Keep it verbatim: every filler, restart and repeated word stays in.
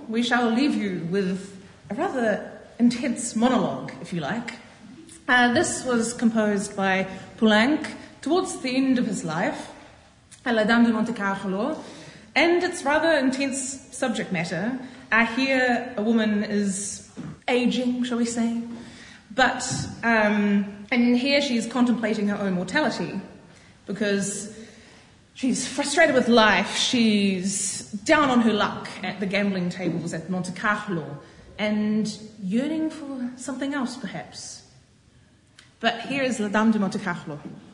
we shall leave you with a rather intense monologue, if you like. Uh, this was composed by Poulenc towards the end of his life, à la Dame de Monte Carlo, and it's rather intense subject matter. Uh, here, a woman is aging, shall we say, but um, and here she's contemplating her own mortality because she's frustrated with life. She's down on her luck at the gambling tables at Monte Carlo and yearning for something else, perhaps. But here is La Dame de Monte Carlo.